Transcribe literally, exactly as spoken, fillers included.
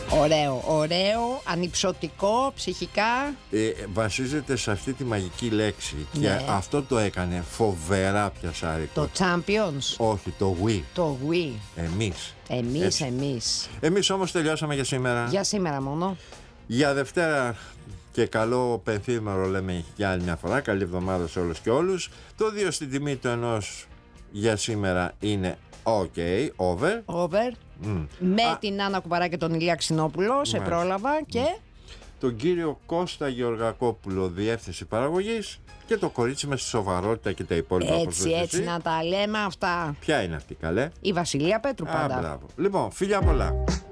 Ωραίο, ωραίο, ανυψωτικό, ψυχικά. Ε, βασίζεται σε αυτή τη μαγική λέξη. Ναι. Και αυτό το έκανε φοβερά πιασάρικο. Το Champions. Όχι, το Wii. Το Wii. Εμείς. Εμείς, Έτσι. εμείς. Εμείς όμως τελειώσαμε για σήμερα. Για σήμερα μόνο. Για Δευτέρα και καλό πενθήμερο λέμε για άλλη μια φορά. Καλή εβδομάδα σε όλους και όλους. Το δύο στην τιμή του ενός για σήμερα είναι ok, over. Over. Mm. Με Α, την Άννα Κουπαρά και τον Ηλία Ξινόπουλο. Σε Μάλιστα. πρόλαβα και. τον κύριο Κώστα Γεωργακόπουλο, διεύθυνση παραγωγής, και το κορίτσι με στη σοβαρότητα και τα υπόλοιπα. Έτσι, έτσι να τα λέμε αυτά. Ποια είναι αυτή, καλέ? Η Βασιλεία Πέτρου πάντα. Α, μπράβο. Λοιπόν, φιλιά πολλά.